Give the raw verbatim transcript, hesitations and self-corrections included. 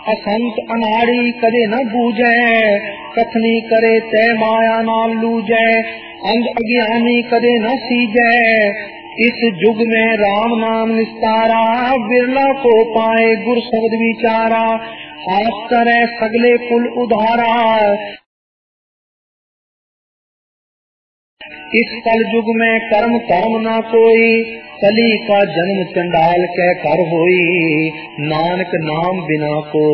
असंत अनाड़ी कदे न बूझे, कथनी करे तै माया नाल लूझे, अंग अज्ञानी कदे न सीजे। इस युग में राम नाम निस्तारा, बिरला को पाए गुर शब्द विचारा। हाथ करे सगले कुल उधारा, इस कल युग में कर्म कर्म न कोई, कली का जन्म चंडाल के कर होई, नानक नाम बिना को